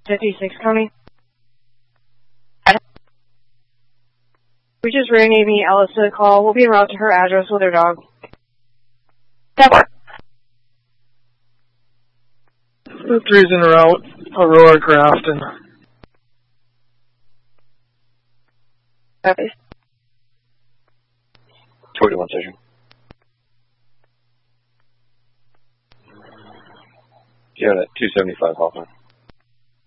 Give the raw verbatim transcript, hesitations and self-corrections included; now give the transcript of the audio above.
fifty-six County. We just ran Amy Ellis to the call. We'll be en route to her address with her dog. That works. Three's en route, Aurora Grafton. Okay. twenty-one station. Yeah, that two seventy-five Hawthorne.